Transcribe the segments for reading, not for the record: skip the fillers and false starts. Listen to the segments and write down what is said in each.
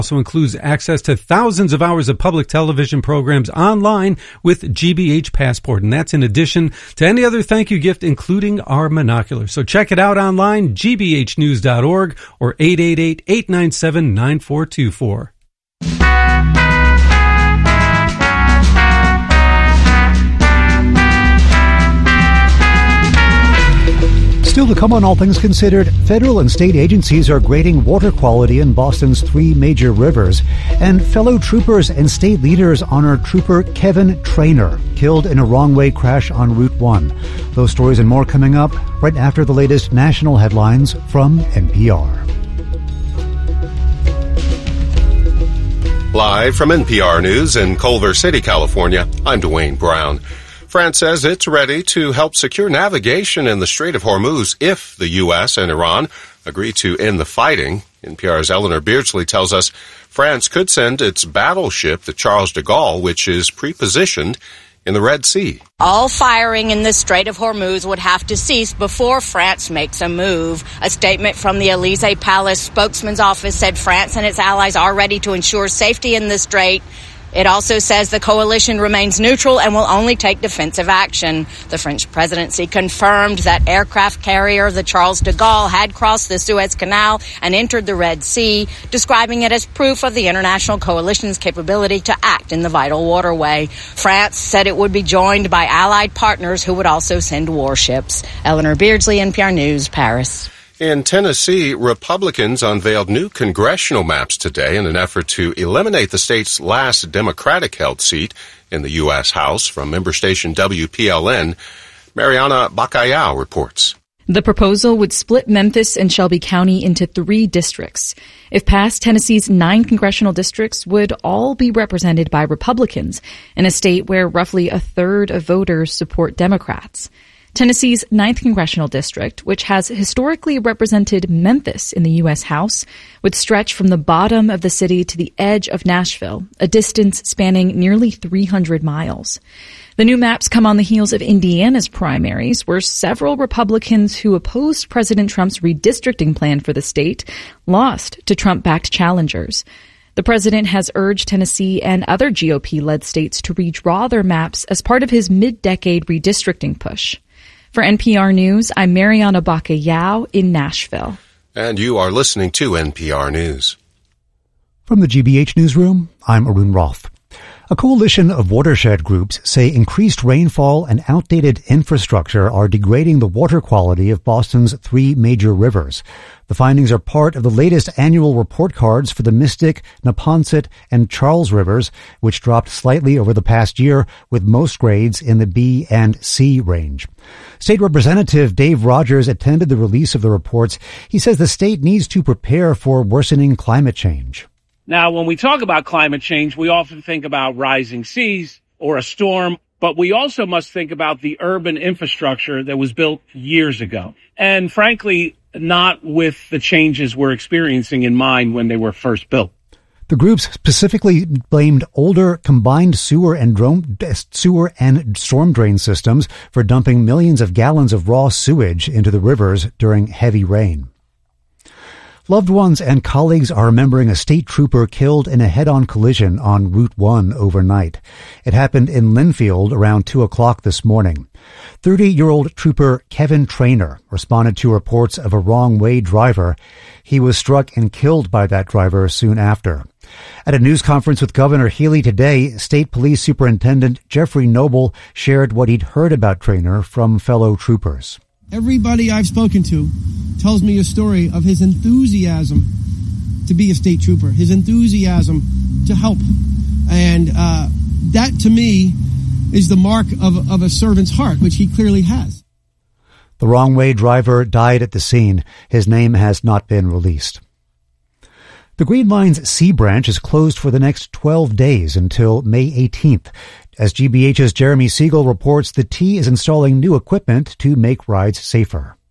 Also includes access to thousands of hours of public television programs online with GBH Passport. And that's in addition to any other thank you gift, including our monoculars. So check it out online, gbhnews.org or 888-897-9424. Still to come on All Things Considered, federal and state agencies are grading water quality in Boston's three major rivers, and fellow troopers and state leaders honor Trooper Kevin Trainer, killed in a wrong-way crash on Route 1. Those stories and more coming up right after the latest national headlines from NPR. Live from NPR News in Culver City, California, I'm Dwayne Brown. France says it's ready to help secure navigation in the Strait of Hormuz if the U.S. and Iran agree to end the fighting. NPR's Eleanor Beardsley tells us France could send its battleship, the Charles de Gaulle, which is pre-positioned in the Red Sea. All firing in the Strait of Hormuz would have to cease before France makes a move. A statement from the Élysée Palace spokesman's office said France and its allies are ready to ensure safety in the strait. It also says the coalition remains neutral and will only take defensive action. The French presidency confirmed that aircraft carrier the Charles de Gaulle had crossed the Suez Canal and entered the Red Sea, describing it as proof of the international coalition's capability to act in the vital waterway. France said it would be joined by allied partners who would also send warships. Eleanor Beardsley, NPR News, Paris. In Tennessee, Republicans unveiled new congressional maps today in an effort to eliminate the state's last Democratic-held seat in the U.S. House. From member station WPLN, Mariana Bacallao reports. The proposal would split Memphis and Shelby County into 3 districts. If passed, Tennessee's 9 congressional districts would all be represented by Republicans in a state where roughly a third of voters support Democrats. Tennessee's 9th congressional district, which has historically represented Memphis in the U.S. House, would stretch from the bottom of the city to the edge of Nashville, a distance spanning nearly 300 miles. The new maps come on the heels of Indiana's primaries, where several Republicans who opposed President Trump's redistricting plan for the state lost to Trump-backed challengers. The president has urged Tennessee and other GOP-led states to redraw their maps as part of his mid-decade redistricting push. For NPR News, I'm Mariana Bacallao in Nashville. And you are listening to NPR News. From the GBH Newsroom, I'm Arun Roth. A coalition of watershed groups say increased rainfall and outdated infrastructure are degrading the water quality of Boston's 3 major rivers. The findings are part of the latest annual report cards for the Mystic, Neponset, and Charles rivers, which dropped slightly over the past year, with most grades in the B and C range. State Representative Dave Rogers attended the release of the reports. He says the state needs to prepare for worsening climate change. Now, when we talk about climate change, we often think about rising seas or a storm, but we also must think about the urban infrastructure that was built years ago. And frankly, not with the changes we're experiencing in mind when they were first built. The groups specifically blamed older combined sewer and storm drain systems for dumping millions of gallons of raw sewage into the rivers during heavy rain. Loved ones and colleagues are remembering a state trooper killed in a head-on collision on Route 1 overnight. It happened in Linfield around 2 o'clock this morning. 30-year-old trooper Kevin Trainer responded to reports of a wrong-way driver. He was struck and killed by that driver soon after. At a news conference with Governor Healy today, State Police Superintendent Jeffrey Noble shared what he'd heard about Trainer from fellow troopers. Everybody I've spoken to tells me a story of his enthusiasm to be a state trooper, his enthusiasm to help. And that, to me, is the mark of a servant's heart, which he clearly has. The wrong-way driver died at the scene. His name has not been released. The Green Line's C branch is closed for the next 12 days until May 18th. As GBH's Jeremy Siegel reports, the T is installing new equipment to make rides safer.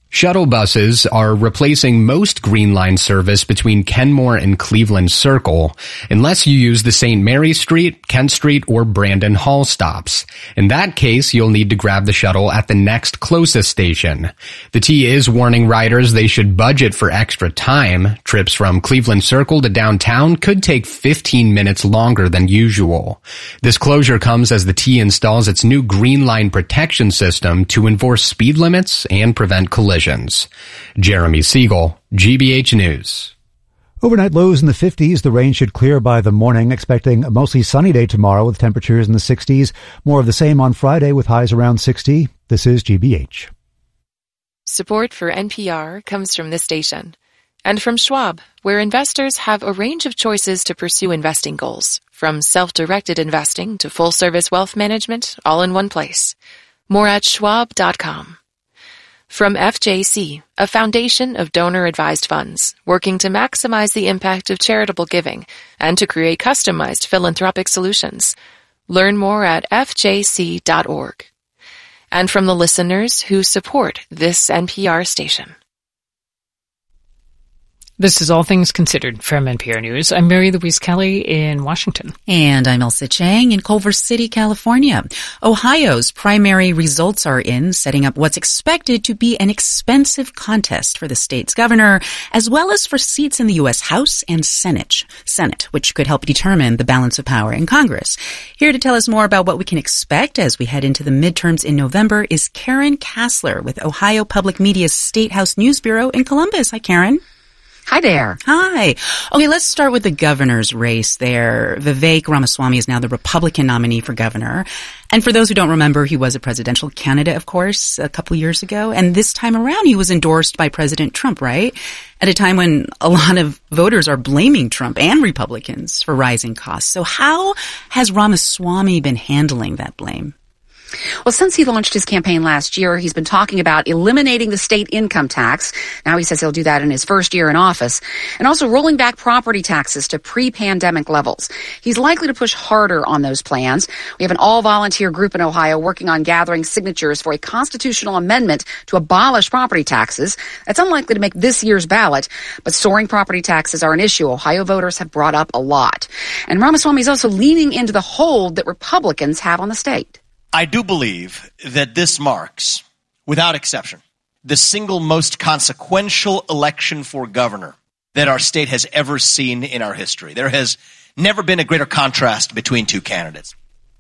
Shuttle buses are replacing most Green Line service between Kenmore and Cleveland Circle, unless you use the St. Mary Street, Kent Street, or Brandon Hall stops. In that case, you'll need to grab the shuttle at the next closest station. The T is warning riders they should budget for extra time. Trips from Cleveland Circle to downtown could take 15 minutes longer than usual. This closure comes as the T installs its new Green Line protection system to enforce speed limits and prevent collisions. Jeremy Siegel, GBH News. Overnight lows in the 50s. The rain should clear by the morning. Expecting a mostly sunny day tomorrow with temperatures in the 60s. More of the same on Friday with highs around 60. This is GBH. Support for NPR comes from this station and from Schwab, where investors have a range of choices to pursue investing goals, from self-directed investing to full-service wealth management, all in one place. More at schwab.com. From FJC, a foundation of donor-advised funds working to maximize the impact of charitable giving and to create customized philanthropic solutions. Learn more at fjc.org. And from the listeners who support this NPR station. This is All Things Considered from NPR News. I'm Mary Louise Kelly in Washington. And I'm Elsa Chang in Culver City, California. Ohio's primary results are in, setting up what's expected to be an expensive contest for the state's governor, as well as for seats in the U.S. House and Senate, which could help determine the balance of power in Congress. Here to tell us more about what we can expect as we head into the midterms in November is Karen Kassler with Ohio Public Media's State House News Bureau in Columbus. Hi, Karen. Hi there. Hi. Okay, let's start with the governor's race there. Vivek Ramaswamy is now the Republican nominee for governor. And for those who don't remember, he was a presidential candidate, of course, a couple years ago. And this time around, he was endorsed by President Trump, right? At a time when a lot of voters are blaming Trump and Republicans for rising costs. So how has Ramaswamy been handling that blame? Well, since he launched his campaign last year, he's been talking about eliminating the state income tax. Now he says he'll do that in his first year in office, and also rolling back property taxes to pre-pandemic levels. He's likely to push harder on those plans. We have an all-volunteer group in Ohio working on gathering signatures for a constitutional amendment to abolish property taxes. That's unlikely to make this year's ballot, but soaring property taxes are an issue Ohio voters have brought up a lot. And Ramaswamy is also leaning into the hold that Republicans have on the state. I do believe that this marks, without exception, the single most consequential election for governor that our state has ever seen in our history. There has never been a greater contrast between two candidates.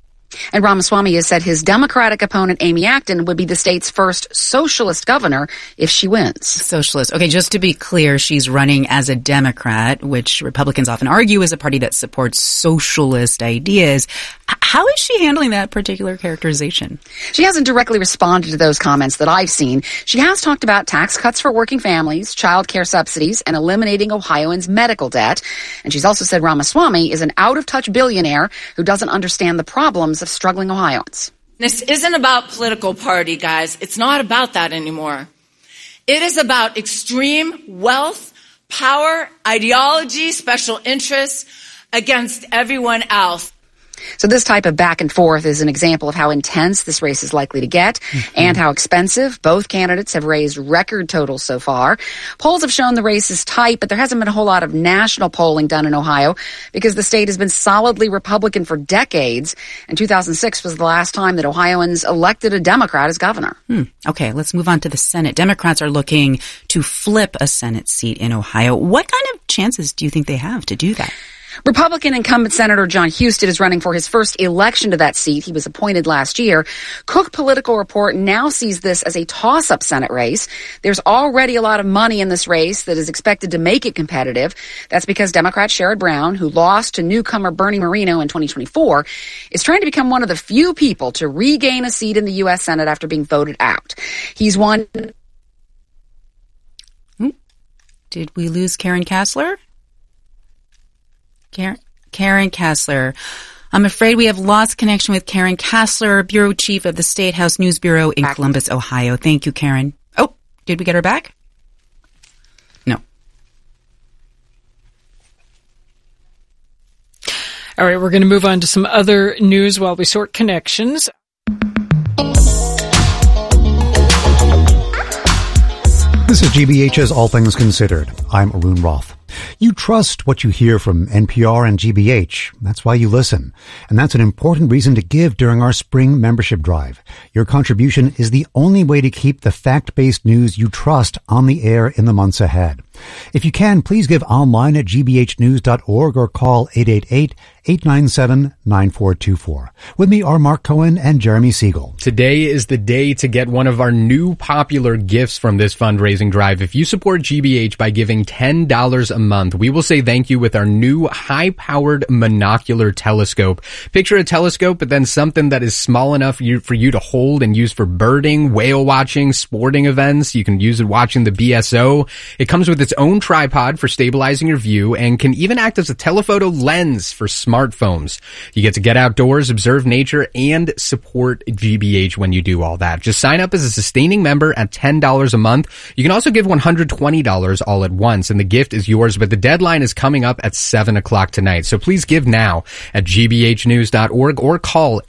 And Ramaswamy has said his Democratic opponent, Amy Acton, would be the state's first socialist governor if she wins. Socialist. Okay, just to be clear, she's running as a Democrat, which Republicans often argue is a party that supports socialist ideas. How is she handling that particular characterization? She hasn't directly responded to those comments that I've seen. She has talked about tax cuts for working families, child care subsidies, and eliminating Ohioans' medical debt. And she's also said Ramaswamy is an out-of-touch billionaire who doesn't understand the problems of struggling Ohioans. This isn't about political party, guys. It's not about that anymore. It is about extreme wealth, power, ideology, special interests against everyone else. So this type of back and forth is an example of how intense this race is likely to get and how expensive. Both candidates have raised record totals so far. Polls have shown the race is tight, but there hasn't been a whole lot of national polling done in Ohio because the state has been solidly Republican for decades. And 2006 was the last time that Ohioans elected a Democrat as governor. Okay, let's move on to the Senate. Democrats are looking to flip a Senate seat in Ohio. What kind of chances do you think they have to do that? Republican incumbent Senator John Husted is running for his first election to that seat. He was appointed last year. Cook Political Report now sees this as a toss-up Senate race. There's already a lot of money in this race that is expected to make it competitive. That's because Democrat Sherrod Brown, who lost to newcomer Bernie Moreno in 2024, is trying to become one of the few people to regain a seat in the U.S. Senate after being voted out. He's won. Did we lose Karen Kassler? Karen Kassler. I'm afraid we have lost connection with Karen Kassler, Bureau Chief of the State House News Bureau in Columbus, Ohio. Thank you, Karen. Oh, did we get her back? No. All right, we're going to move on to some other news while we sort connections. This is GBH's All Things Considered. I'm Arun Roth. You trust what you hear from NPR and GBH. That's why you listen. And that's an important reason to give during our spring membership drive. Your contribution is the only way to keep the fact-based news you trust on the air in the months ahead. If you can, please give online at gbhnews.org or call 888-897-9424. With me are Mark Cohen and Jeremy Siegel. Today is the day to get one of our new popular gifts from this fundraising drive. If you support GBH by giving $10 a month, we will say thank you with our new high-powered monocular telescope. Picture a telescope, but then something that is small enough for you to hold and use for birding, whale watching, sporting events. You can use it watching the BSO. It comes with its own tripod for stabilizing your view and can even act as a telephoto lens for smartphones. You get to get outdoors, observe nature, and support GBH when you do all that. Just sign up as a sustaining member at $10 a month. You can also give $120 all at once, and the gift is yours, but the deadline is coming up at 7 o'clock tonight. So please give now at gbhnews.org or call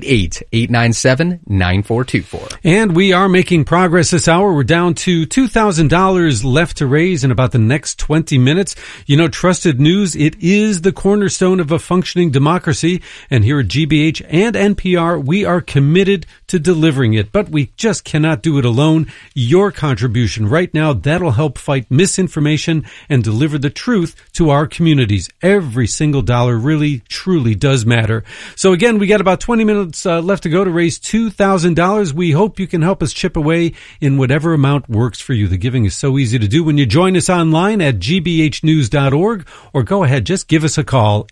888-897-9424. And we are making progress this hour. We're down to $2,000 left to raise in about the next 20 minutes. You know, trusted news, it is the cornerstone of a functioning democracy. And here at GBH and NPR, we are committed to delivering it. But we just cannot do it alone. Your contribution right now, that'll help fight misinformation and deliver the truth to our communities. Every single dollar really, truly does matter. So again, we got about 20 minutes left to go to raise $2,000. We hope you can help us chip away in whatever amount works for you. The giving is so easy to do when you join us online at gbhnews.org, or go ahead, just give us a call,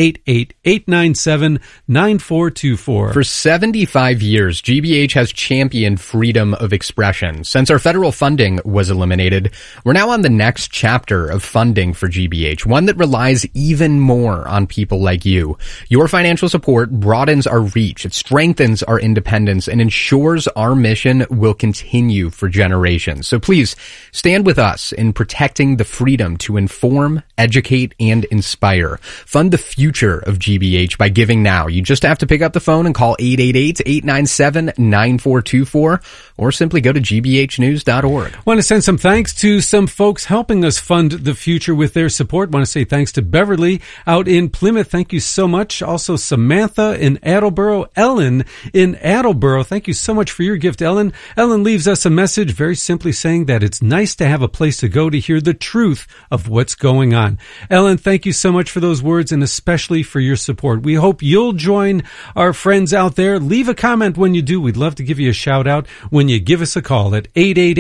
888-897-9424. For 75 years, GBH has championed freedom of expression. Since our federal funding was eliminated, we're now on the next chapter of funding for GBH, one that relies even more on people like you. Your financial support broadens our reach, it strengthens our independence, and ensures our mission will continue for generations. So please, stand with us in protecting the freedom to inform, educate, and inspire. Fund the future of GBH by giving now. You just have to pick up the phone and call 888-897-9424, or simply go to gbhnews.org. Want to send some thanks to some folks helping us fund the future with their support. Want to say thanks to Beverly out in Plymouth. Thank you so much. Also Samantha in Attleboro. Ellen in Attleboro. Thank you so much for your gift, Ellen. Ellen leaves us a message very simply saying that it's nice to have a place to go to hear the truth of what's going on. Ellen, thank you so much for those words and especially for your support. We hope you'll join our friends out there. Leave a comment when you do. We'd love to give you a shout out when you give us a call at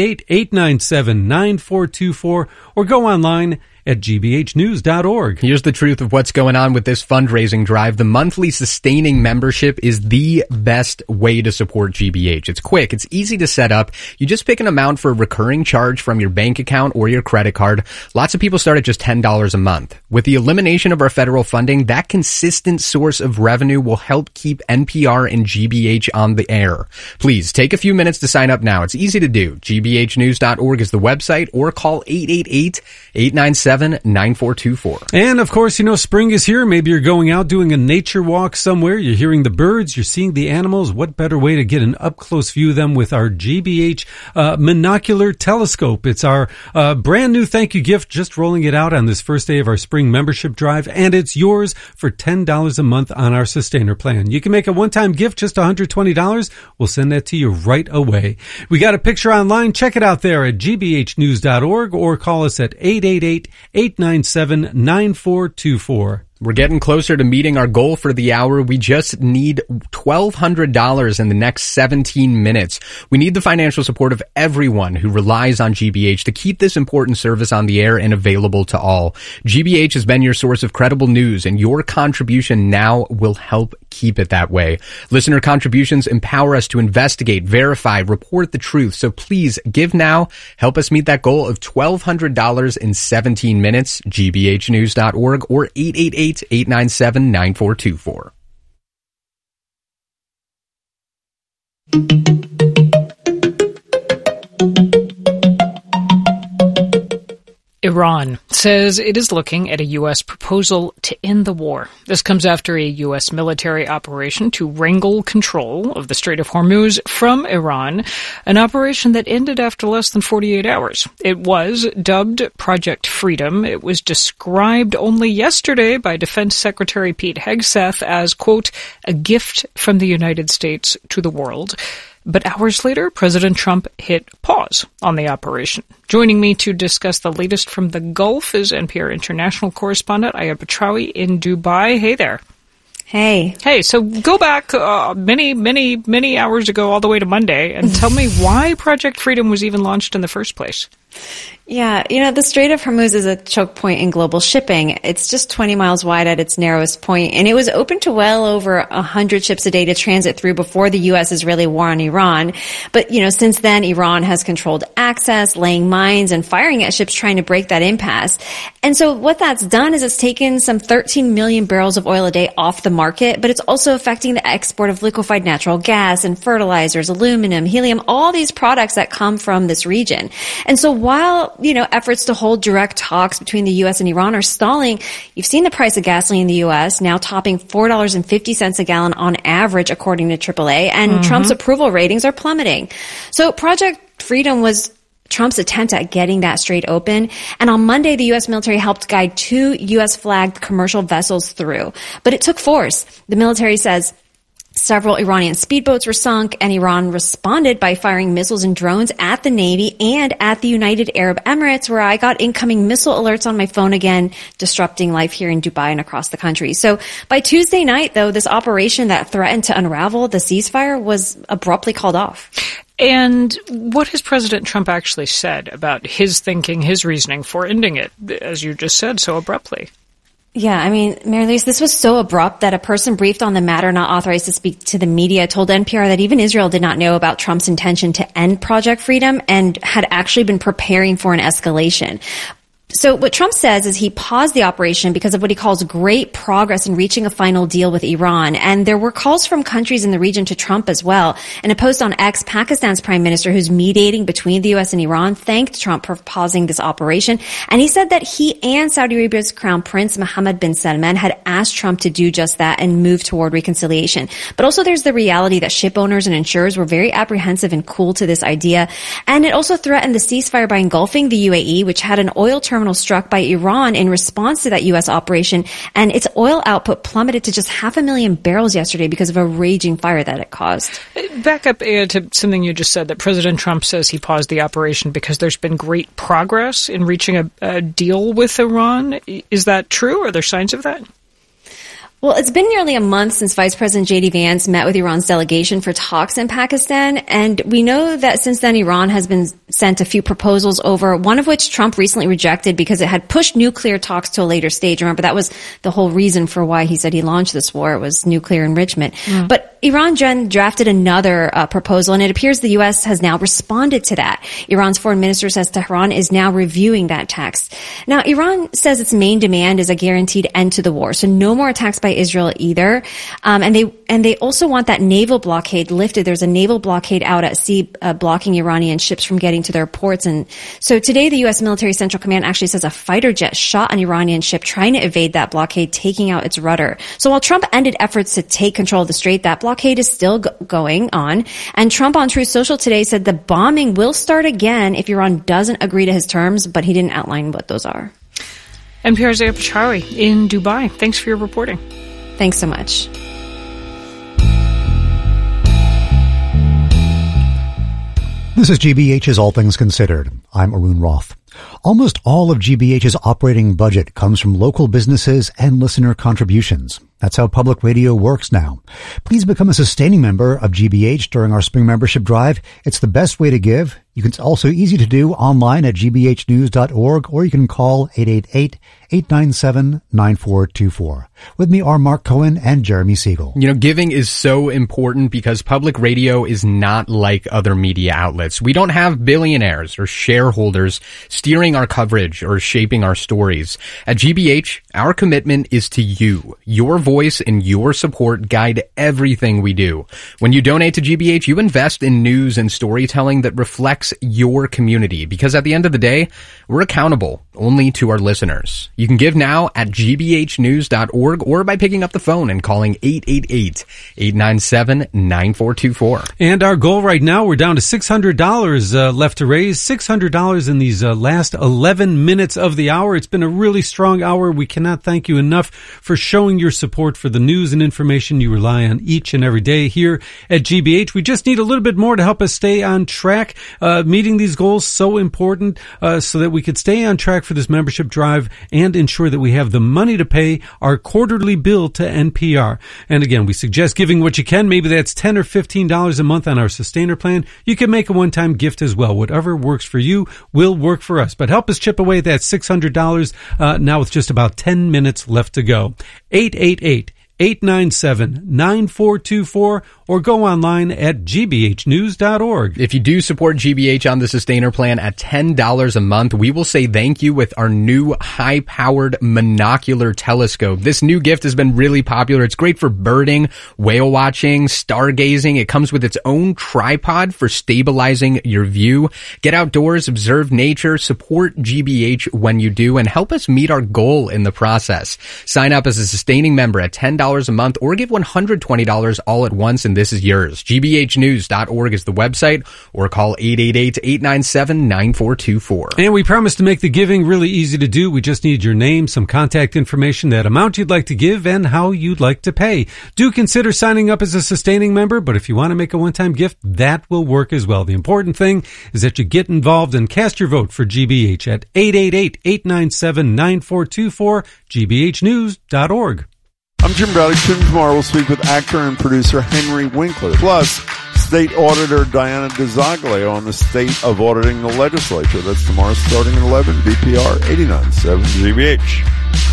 888-897-9424 or go online at gbhnews.org. Here's the truth of what's going on with this fundraising drive. The monthly sustaining membership is the best way to support GBH. It's quick. It's easy to set up. You just pick an amount for a recurring charge from your bank account or your credit card. Lots of people start at just $10 a month. With the elimination of our federal funding, that consistent source of revenue will help keep NPR and GBH on the air. Please take a few minutes to sign up now. It's easy to do. gbhnews.org is the website, or call 888-897-9424. And of course, you know, spring is here. Maybe you're going out doing a nature walk somewhere. You're hearing the birds. You're seeing the animals. What better way to get an up-close view of them with our GBH monocular telescope? It's our brand new thank you gift, just rolling it out on this first day of our spring membership drive, and it's yours for $10 a month on our sustainer plan. You can make a one-time gift, just $120. We'll send that to you right away. We got a picture online. Check it out there at gbhnews.org or call us at 888-897-9424. We're getting closer to meeting our goal for the hour. We just need $1,200 in the next 17 minutes. We need the financial support of everyone who relies on GBH to keep this important service on the air and available to all. GBH has been your source of credible news, and your contribution now will help keep it that way. Listener contributions empower us to investigate, verify, report the truth. So please give now. Help us meet that goal of $1,200 in 17 minutes. gbhnews.org or 888-897-9424. Iran says it is looking at a U.S. proposal to end the war. This comes after a U.S. military operation to wrangle control of the Strait of Hormuz from Iran, an operation that ended after less than 48 hours. It was dubbed Project Freedom. It was described only yesterday by Defense Secretary Pete Hegseth as, quote, a gift from the United States to the world. But hours later, President Trump hit pause on the operation. Joining me to discuss the latest from the Gulf is NPR international correspondent Ayad Batrawi in Dubai. Hey there. Hey. Hey, so go back many hours ago all the way to Monday and tell me why Project Freedom was even launched in the first place. Yeah, the Strait of Hormuz is a choke point in global shipping. It's just 20 miles wide at its narrowest point, and it was open to well over 100 ships a day to transit through before the U.S. Israeli war on Iran. But, since then, Iran has controlled access, laying mines, and firing at ships trying to break that impasse. And so what that's done is it's taken some 13 million barrels of oil a day off the market, but it's also affecting the export of liquefied natural gas and fertilizers, aluminum, helium, all these products that come from this region. And so while, efforts to hold direct talks between the U.S. and Iran are stalling, you've seen the price of gasoline in the U.S. now topping $4.50 a gallon on average, according to AAA, and Trump's approval ratings are plummeting. So Project Freedom was Trump's attempt at getting that strait open. And on Monday, the U.S. military helped guide 2 U.S.-flagged commercial vessels through. But it took force. The military says several Iranian speedboats were sunk, and Iran responded by firing missiles and drones at the Navy and at the United Arab Emirates, where I got incoming missile alerts on my phone again, disrupting life here in Dubai and across the country. So by Tuesday night, though, this operation that threatened to unravel the ceasefire was abruptly called off. And what has President Trump actually said about his thinking, his reasoning for ending it, as you just said, so abruptly? Yeah, Mary Louise, this was so abrupt that a person briefed on the matter not authorized to speak to the media told NPR that even Israel did not know about Trump's intention to end Project Freedom and had actually been preparing for an escalation. So what Trump says is he paused the operation because of what he calls great progress in reaching a final deal with Iran. And there were calls from countries in the region to Trump as well. In a post on X, Pakistan's prime minister, who's mediating between the U.S. and Iran, thanked Trump for pausing this operation. And he said that he and Saudi Arabia's crown prince, Mohammed bin Salman, had asked Trump to do just that and move toward reconciliation. But also there's the reality that ship owners and insurers were very apprehensive and cool to this idea. And it also threatened the ceasefire by engulfing the UAE, which had an oil terminal struck by Iran in response to that U.S. operation, and its oil output plummeted to just 500,000 barrels yesterday because of a raging fire that it caused. Back up to something you just said, that President Trump says he paused the operation because there's been great progress in reaching a deal with Iran. Is that true? Are there signs of that? Well, it's been nearly a month since Vice President J.D. Vance met with Iran's delegation for talks in Pakistan, and we know that since then Iran has been sent a few proposals over, one of which Trump recently rejected because it had pushed nuclear talks to a later stage. Remember, that was the whole reason for why he said he launched this war. It was nuclear enrichment. But Iran drafted another proposal, and it appears the U.S. has now responded to that. Iran's foreign minister says Tehran is now reviewing that text. Now, Iran says its main demand is a guaranteed end to the war, so no more attacks by Israel either. And they also want that naval blockade lifted. There's a naval blockade out at sea blocking Iranian ships from getting to their ports. And so today the U.S. Military Central Command actually says a fighter jet shot an Iranian ship trying to evade that blockade, taking out its rudder. So while Trump ended efforts to take control of the strait, that blockade is still going on. And Trump on Truth Social today said the bombing will start again if Iran doesn't agree to his terms, but he didn't outline what those are. NPR's Ayad Batrawi in Dubai. Thanks for your reporting. Thanks so much. This is GBH's All Things Considered. I'm Arun Roth. Almost all of GBH's operating budget comes from local businesses and listener contributions. That's how public radio works now. Please become a sustaining member of GBH during our spring membership drive. It's the best way to give. It's also easy to do online at gbhnews.org, or you can call 888-897-9424. With me are Mark Cohen and Jeremy Siegel. Giving is so important because public radio is not like other media outlets. We don't have billionaires or shareholders steering our coverage or shaping our stories. At GBH, our commitment is to you. Your voice and your support guide everything we do. When you donate to GBH, you invest in news and storytelling that reflects your community, because at the end of the day, we're accountable. only to our listeners. You can give now at gbhnews.org or by picking up the phone and calling 888-897-9424. And our goal right now, we're down to $600 left to raise, $600 in these last 11 minutes of the hour. It's been a really strong hour. We cannot thank you enough for showing your support for the news and information you rely on each and every day here at GBH. We just need a little bit more to help us stay on track. Meeting these goals, so important, so that we could stay on track for this membership drive and ensure that we have the money to pay our quarterly bill to NPR. And again, we suggest giving what you can. Maybe that's $10 or $15 a month on our Sustainer plan. You can make a one-time gift as well. Whatever works for you will work for us. But help us chip away at that $600 now with just about 10 minutes left to go. 888-897-9424 or go online at gbhnews.org. If you do support GBH on the Sustainer plan at $10 a month, we will say thank you with our new high-powered monocular telescope. This new gift has been really popular. It's great for birding, whale watching, stargazing. It comes with its own tripod for stabilizing your view. Get outdoors, observe nature, support GBH when you do, and help us meet our goal in the process. Sign up as a sustaining member at $10 a month or give $120 all at once, and this is yours. gbhnews.org is the website, or call 888-897-9424. And we promise to make the giving really easy to do. We just need your name, some contact information, that amount you'd like to give, and how you'd like to pay. Do consider signing up as a sustaining member, but if you want to make a one-time gift, that will work as well. The important thing is that you get involved and cast your vote for GBH at 888-897-9424, gbhnews.org. I'm Jim Bradington. Tomorrow we'll speak with actor and producer Henry Winkler. Plus, State Auditor Diana DeZoglio on the state of auditing the legislature. That's tomorrow starting at 11, BPR 89.7 GBH.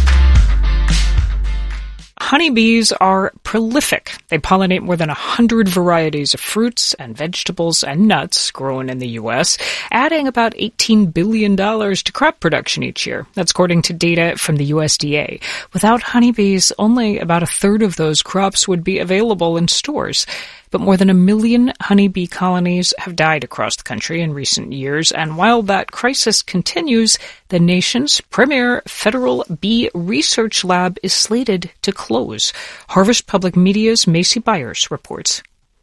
Honeybees are prolific. They pollinate more than 100 varieties of fruits and vegetables and nuts grown in the U.S., adding about $18 billion to crop production each year. That's according to data from the USDA. Without honeybees, only about a third of those crops would be available in stores. But more than 1 million honeybee colonies have died across the country in recent years, and while that crisis continues, the nation's premier federal bee research lab is slated to close. Harvest Public Media's Macy Byers reports.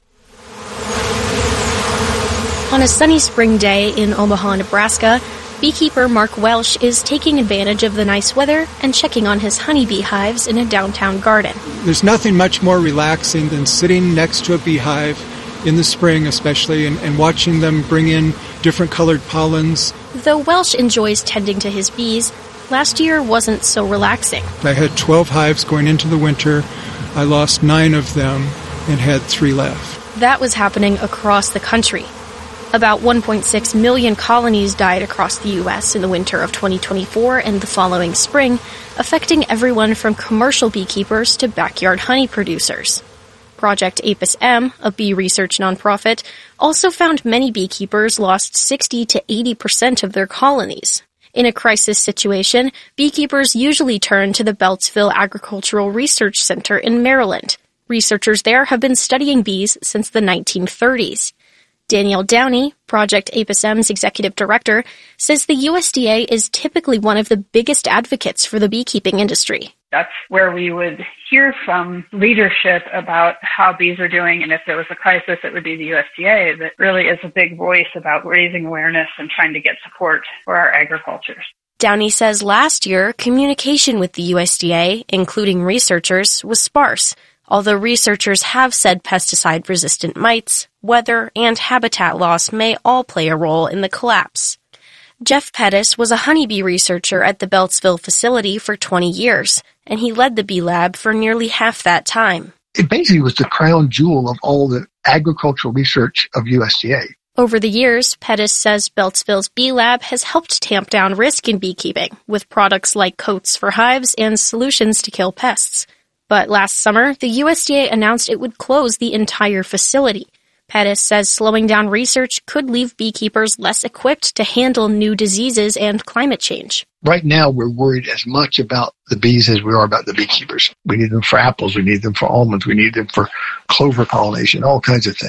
On a sunny spring day in Omaha, Nebraska, beekeeper Mark Welsh is taking advantage of the nice weather and checking on his honeybee hives in a downtown garden. There's nothing much more relaxing than sitting next to a beehive in the spring especially and watching them bring in different colored pollens. Though Welsh enjoys tending to his bees, last year wasn't so relaxing. I had 12 hives going into the winter. I lost 9 of them and had 3 left. That was happening across the country. About 1.6 million colonies died across the U.S. in the winter of 2024 and the following spring, affecting everyone from commercial beekeepers to backyard honey producers. Project Apis M, a bee research nonprofit, also found many beekeepers lost 60 to 80% of their colonies. In a crisis situation, beekeepers usually turn to the Beltsville Agricultural Research Center in Maryland. Researchers there have been studying bees since the 1930s. Danielle Downey, Project Apis M's executive director, says the USDA is typically one of the biggest advocates for the beekeeping industry. That's where we would hear from leadership about how bees are doing, and if there was a crisis, it would be the USDA that really is a big voice about raising awareness and trying to get support for our agriculture. Downey says last year, communication with the USDA, including researchers, was sparse. Although researchers have said pesticide-resistant mites, weather, and habitat loss may all play a role in the collapse. Jeff Pettis was a honeybee researcher at the Beltsville facility for 20 years, and he led the bee lab for nearly half that time. It basically was the crown jewel of all the agricultural research of USDA. Over the years, Pettis says Beltsville's bee lab has helped tamp down risk in beekeeping with products like coats for hives and solutions to kill pests. But last summer, the USDA announced it would close the entire facility. Pettis says slowing down research could leave beekeepers less equipped to handle new diseases and climate change. Right now, we're worried as much about the bees as we are about the beekeepers. We need them for apples. We need them for almonds. We need them for clover pollination, all kinds of things.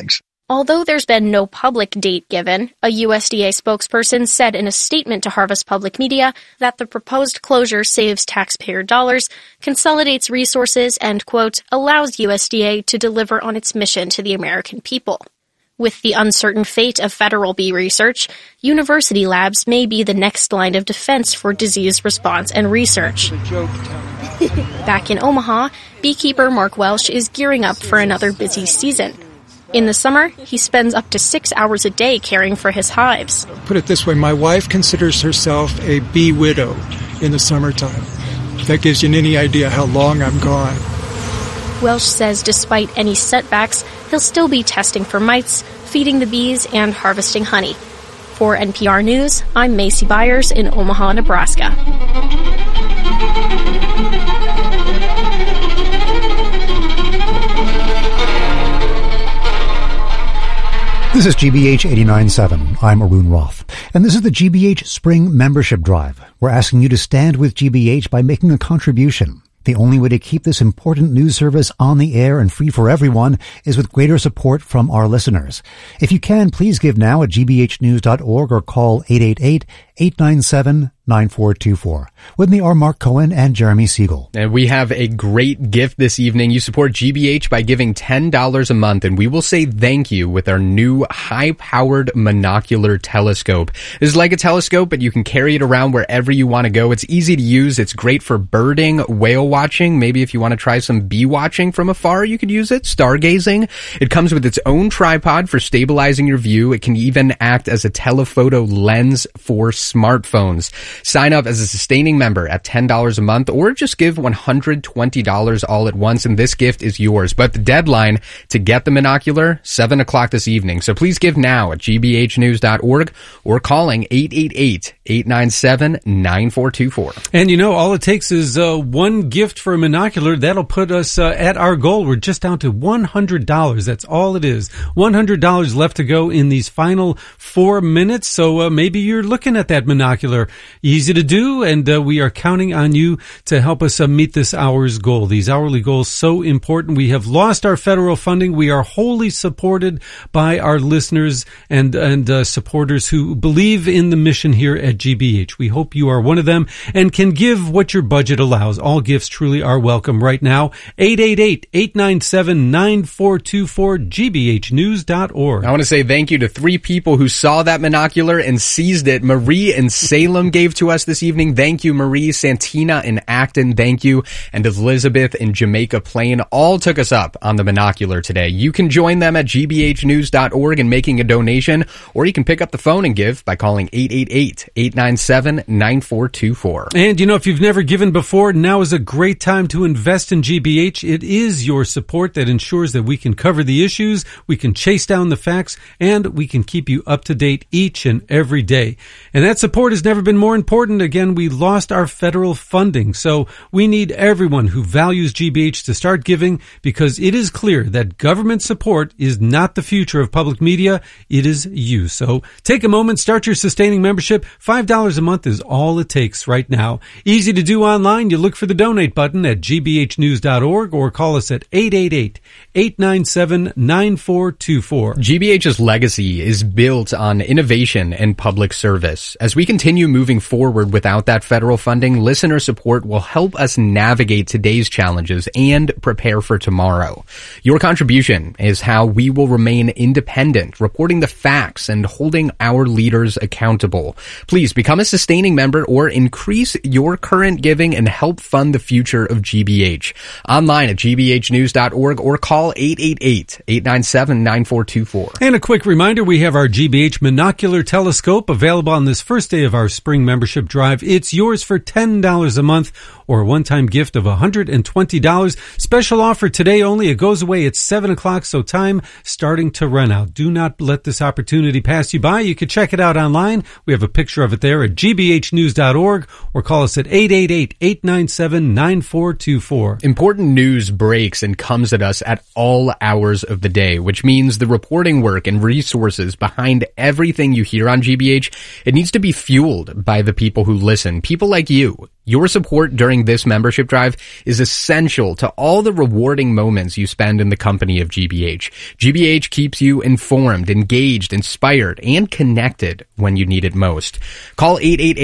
Although there's been no public date given, a USDA spokesperson said in a statement to Harvest Public Media that the proposed closure saves taxpayer dollars, consolidates resources, and, quote, allows USDA to deliver on its mission to the American people. With the uncertain fate of federal bee research, university labs may be the next line of defense for disease response and research. Back in Omaha, beekeeper Mark Welsh is gearing up for another busy season. In the summer, he spends up to 6 hours a day caring for his hives. Put it this way, my wife considers herself a bee widow in the summertime. If that gives you any idea how long I'm gone. Welsh says despite any setbacks, he'll still be testing for mites, feeding the bees, and harvesting honey. For NPR News, I'm Macy Byers in Omaha, Nebraska. This is GBH 89.7. I'm Arun Roth. And this is the GBH Spring Membership Drive. We're asking you to stand with GBH by making a contribution. The only way to keep this important news service on the air and free for everyone is with greater support from our listeners. If you can, please give now at gbhnews.org or call 888-897-9424. With me are Mark Cohen and Jeremy Siegel. And we have a great gift this evening. You support GBH by giving $10 a month, and we will say thank you with our new high-powered monocular telescope. This is like a telescope, but you can carry it around wherever you want to go. It's easy to use. It's great for birding, whale watching. Maybe if you want to try some bee watching from afar, you could use it. Stargazing. It comes with its own tripod for stabilizing your view. It can even act as a telephoto lens for smartphones. Sign up as a sustaining member at $10 a month or just give $120 all at once and this gift is yours. But the deadline to get the monocular, 7 o'clock this evening. So please give now at gbhnews.org or calling 888-897-9424. And you know, all it takes is one gift for a monocular. That'll put us at our goal. We're just down to $100. That's all it is. $100 left to go in these final 4 minutes. So maybe you're looking at that monocular. Easy to do, and we are counting on you to help us meet this hour's goal. These hourly goals so important. We have lost our federal funding. We are wholly supported by our listeners and supporters who believe in the mission here at GBH. We hope you are one of them and can give what your budget allows. All gifts truly are welcome right now. 888-897-9424, gbhnews.org. I want to say thank you to 3 people who saw that monocular and seized it. Marie in Salem gave to us this evening. Thank you, Marie. Santina in Acton, thank you. And Elizabeth in Jamaica Plain all took us up on the monocular today. You can join them at gbhnews.org and making a donation, or you can pick up the phone and give by calling 888-897-9424. And you know, if you've never given before, now is a great time to invest in GBH. It is your support that ensures that we can cover the issues, we can chase down the facts, and we can keep you up to date each and every day. And that support has never been more important. Again, we lost our federal funding, so we need everyone who values GBH to start giving, because it is clear that government support is not the future of public media. It is you. So take a moment, start your sustaining membership. $5 a month is all it takes right now. Easy to do online. You look for the donate button at gbhnews.org or call us at 888-897-9424. GBH's legacy is built on innovation and public service. As we continue moving forward without that federal funding, listener support will help us navigate today's challenges and prepare for tomorrow. Your contribution is how we will remain independent, reporting the facts and holding our leaders accountable. Please become a sustaining member or increase your current giving and help fund the future of GBH. Online at gbhnews.org or call 888-897-9424. And a quick reminder, we have our GBH Monocular Telescope available on this first day of our spring membership drive. It's yours for $10 a month or a one-time gift of $120. Special offer today only. It goes away at 7 o'clock, so time starting to run out. Do not let this opportunity pass you by. You can check it out online. We have a picture of it there at gbhnews.org or call us at 888-897-9424. Important news breaks and comes at us at all hours of the day, which means the reporting work and resources behind everything you hear on GBH, it needs to be fueled by the people who listen, people like you. Your support during this membership drive is essential to all the rewarding moments you spend in the company of GBH. GBH keeps you informed, engaged, inspired, and connected when you need it most. Call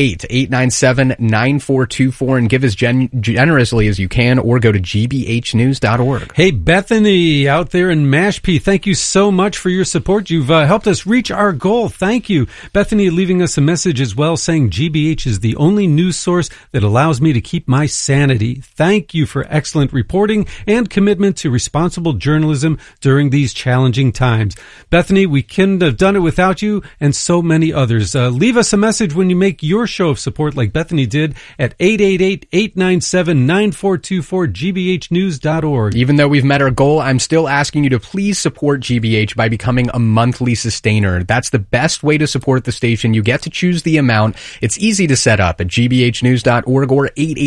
888-897-9424 and give as generously as you can, or go to gbhnews.org. Hey, Bethany out there in Mashpee, thank you so much for your support. You've helped us reach our goal. Thank you. Bethany leaving us a message as well saying GBH is the only news source that allows me to keep my sanity. Thank you for excellent reporting and commitment to responsible journalism during these challenging times. Bethany, we couldn't have done it without you and so many others. Leave us a message when you make your show of support like Bethany did at 888-897-9424, gbhnews.org. Even though we've met our goal, I'm still asking you to please support GBH by becoming a monthly sustainer. That's the best way to support the station. You get to choose the amount. It's easy to set up at gbhnews.org or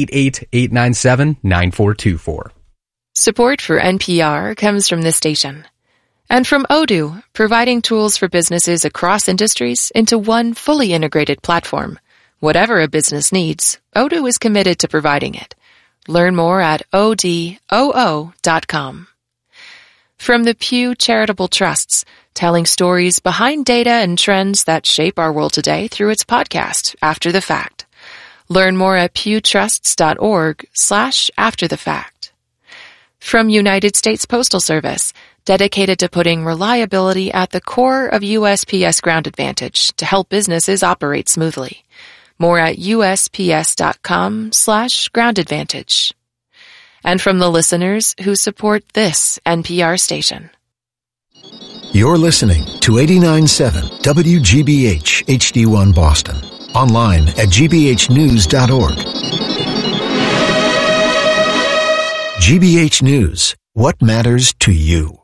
888-897-9424. Support for NPR comes from this station. And from Odoo, providing tools for businesses across industries into one fully integrated platform. Whatever a business needs, Odoo is committed to providing it. Learn more at odoo.com. From the Pew Charitable Trusts, telling stories behind data and trends that shape our world today through its podcast, After the Fact. Learn more at pewtrusts.org/afterthefact. From United States Postal Service, dedicated to putting reliability at the core of USPS Ground Advantage to help businesses operate smoothly. More at usps.com/groundadvantage. And from the listeners who support this NPR station. You're listening to 89.7 WGBH HD1 Boston. Online at gbhnews.org. GBH News. What matters to you?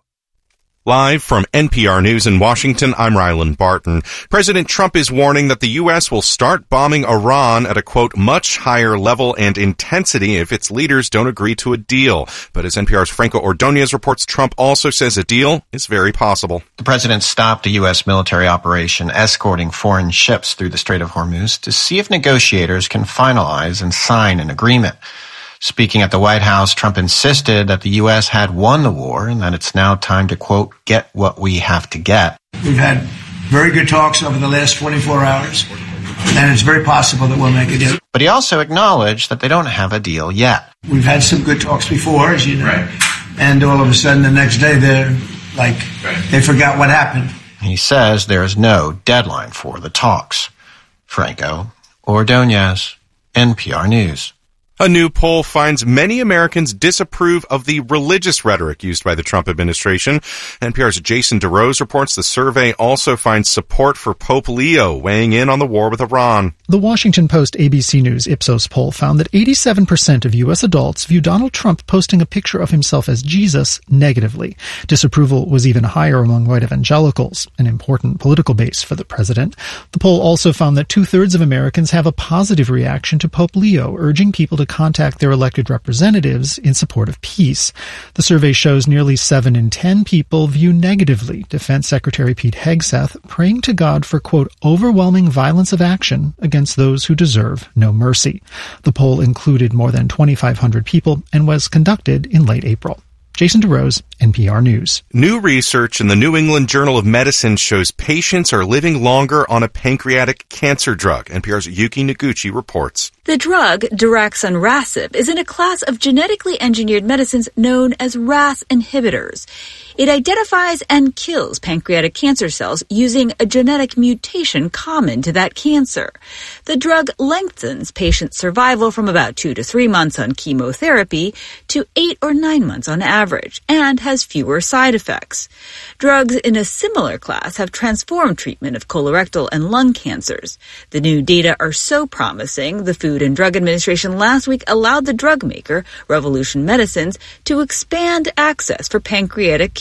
Live from NPR News in Washington, I'm Rylan Barton. President Trump is warning that the U.S. will start bombing Iran at a, quote, much higher level and intensity if its leaders don't agree to a deal. But as NPR's Franco Ordonez reports, Trump also says a deal is very possible. The president stopped a U.S. military operation escorting foreign ships through the Strait of Hormuz to see if negotiators can finalize and sign an agreement. Speaking at the White House, Trump insisted that the U.S. had won the war and that it's now time to, quote, get what we have to get. We've had very good talks over the last 24 hours, and it's very possible that we'll make a deal. But he also acknowledged that they don't have a deal yet. We've had some good talks before, as you know, right. And all of a sudden the next day they're like, they forgot what happened. He says there is no deadline for the talks. Franco Ordonez, NPR News. A new poll finds many Americans disapprove of the religious rhetoric used by the Trump administration. NPR's Jason DeRose reports the survey also finds support for Pope Leo weighing in on the war with Iran. The Washington Post ABC News Ipsos poll found that 87% of U.S. adults view Donald Trump posting a picture of himself as Jesus negatively. Disapproval was even higher among white evangelicals, an important political base for the president. The poll also found that 2/3 of Americans have a positive reaction to Pope Leo, urging people to contact their elected representatives in support of peace. The survey shows nearly 7 in 10 people view negatively Defense Secretary Pete Hegseth praying to God for, quote, overwhelming violence of action against those who deserve no mercy. The poll included more than 2,500 people and was conducted in late April. Jason DeRose, NPR News. New research in the New England Journal of Medicine shows patients are living longer on a pancreatic cancer drug. NPR's Yuki Noguchi reports. The drug, daraxonrasib, is in a class of genetically engineered medicines known as RAS inhibitors. It identifies and kills pancreatic cancer cells using a genetic mutation common to that cancer. The drug lengthens patient survival from about 2 to 3 months on chemotherapy to 8 or 9 months on average and has fewer side effects. Drugs in a similar class have transformed treatment of colorectal and lung cancers. The new data are so promising, the Food and Drug Administration last week allowed the drug maker, Revolution Medicines, to expand access for pancreatic cancer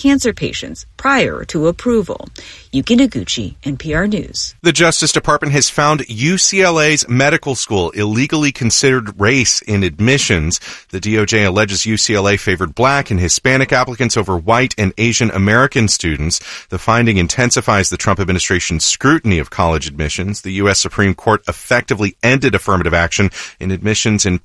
cancer patients prior to approval. Yuki Noguchi, NPR News. The Justice Department has found UCLA's medical school illegally considered race in admissions. The DOJ alleges UCLA favored Black and Hispanic applicants over white and Asian American students. The finding intensifies the Trump administration's scrutiny of college admissions. The U.S. Supreme Court effectively ended affirmative action in admissions in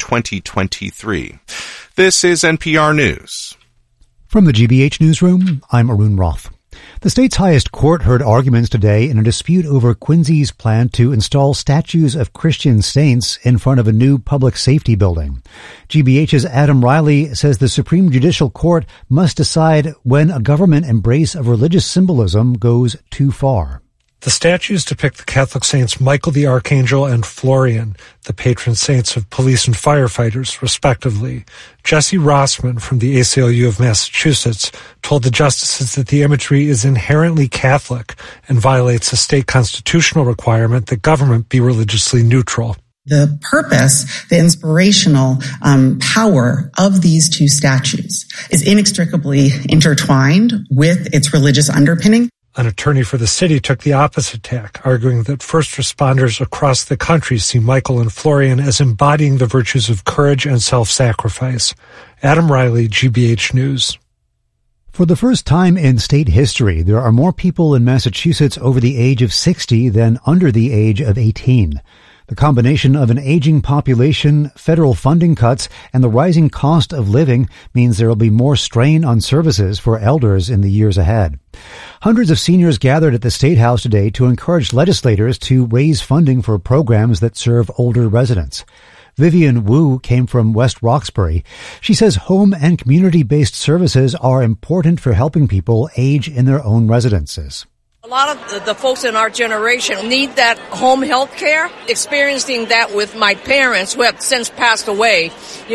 2023. This is NPR News. From the GBH Newsroom, I'm Arun Roth. The state's highest court heard arguments today in a dispute over Quincy's plan to install statues of Christian saints in front of a new public safety building. GBH's Adam Riley says the Supreme Judicial Court must decide when a government embrace of religious symbolism goes too far. The statues depict the Catholic saints Michael the Archangel and Florian, the patron saints of police and firefighters, respectively. Jesse Rossman from the ACLU of Massachusetts told the justices that the imagery is inherently Catholic and violates a state constitutional requirement that government be religiously neutral. The purpose, the inspirational power of these two statues is inextricably intertwined with its religious underpinning. An attorney for the city took the opposite tack, arguing that first responders across the country see Michael and Florian as embodying the virtues of courage and self-sacrifice. Adam Riley, GBH News. For the first time in state history, there are more people in Massachusetts over the age of 60 than under the age of 18. The combination of an aging population, federal funding cuts, and the rising cost of living means there will be more strain on services for elders in the years ahead. Hundreds of seniors gathered at the State House today to encourage legislators to raise funding for programs that serve older residents. Vivian Wu came from West Roxbury. She says home and community-based services are important for helping people age in their own residences. A lot of the folks in our generation need that home health care. Experiencing that with my parents who have since passed away,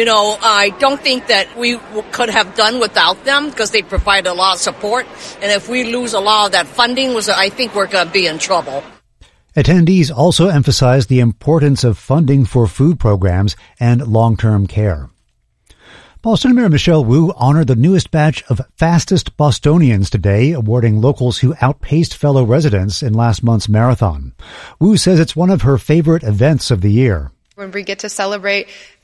I don't think that we could have done without them because they provide a lot of support. And if we lose a lot of that funding, I think we're going to be in trouble. Attendees also emphasized the importance of funding for food programs and long-term care. Boston Mayor Michelle Wu honored the newest batch of Fastest Bostonians today, awarding locals who outpaced fellow residents in last month's marathon. Wu says it's one of her favorite events of the year. When we get to celebrate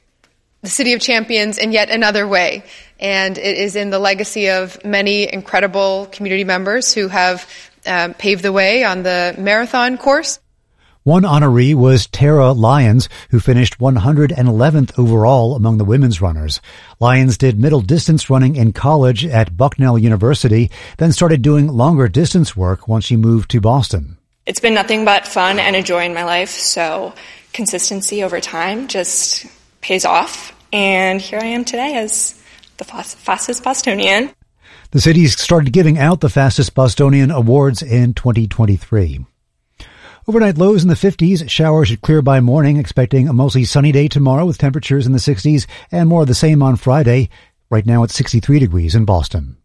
the City of Champions in yet another way, and it is in the legacy of many incredible community members who have paved the way on the marathon course. One honoree was Tara Lyons, who finished 111th overall among the women's runners. Lyons did middle distance running in college at Bucknell University, then started doing longer distance work once she moved to Boston. It's been nothing but fun and a joy in my life, so consistency over time just pays off. And here I am today as the fastest Bostonian. The city started giving out the Fastest Bostonian awards in 2023. Overnight lows in the 50s. Showers should clear by morning, expecting a mostly sunny day tomorrow with temperatures in the 60s and more of the same on Friday. Right now it's 63 degrees in Boston.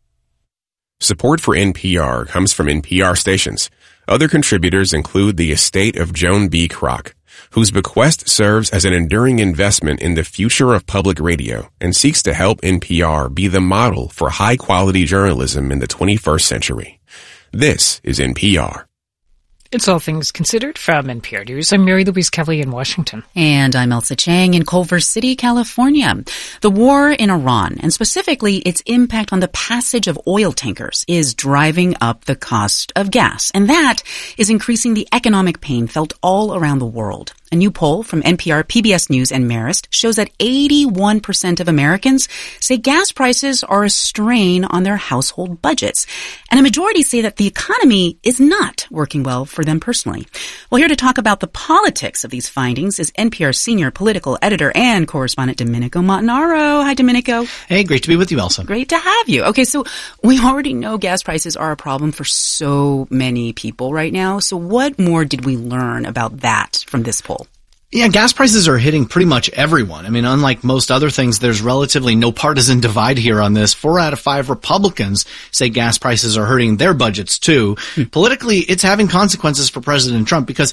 Support for NPR comes from NPR stations. Other contributors include the estate of Joan B. Kroc, whose bequest serves as an enduring investment in the future of public radio and seeks to help NPR be the model for high-quality journalism in the 21st century. This is NPR. It's All Things Considered from NPR News. I'm Mary Louise Kelly in Washington. And I'm Elsa Chang in Culver City, California. The war in Iran, and specifically its impact on the passage of oil tankers, is driving up the cost of gas. And that is increasing the economic pain felt all around the world. A new poll from NPR, PBS News, and Marist shows that 81% of Americans say gas prices are a strain on their household budgets. And a majority say that the economy is not working well for them personally. Well, here to talk about the politics of these findings is NPR senior political editor and correspondent Domenico Montanaro. Hi, Domenico. Hey, great to be with you, Elsa. Great to have you. Okay, so we already know gas prices are a problem for so many people right now. So what more did we learn about that from this poll? Yeah, gas prices are hitting pretty much everyone. I mean, unlike most other things, there's relatively no partisan divide here on this. 4 out of 5 Republicans say gas prices are hurting their budgets too. Politically, it's having consequences for President Trump because